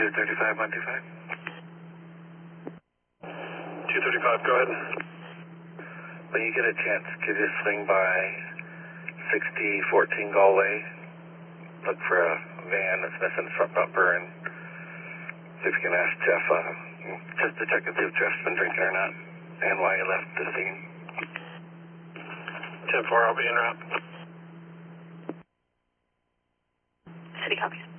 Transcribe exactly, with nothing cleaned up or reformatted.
two thirty-five, one two five. two thirty-five, go ahead. When you get a chance, could you swing by sixty fourteen Galway, look for a van that's missing the front bumper, and see if you can ask Jeff, uh, just to check if Jeff's been drinking or not, and why he left the scene. ten four, I'll be en route. City copies.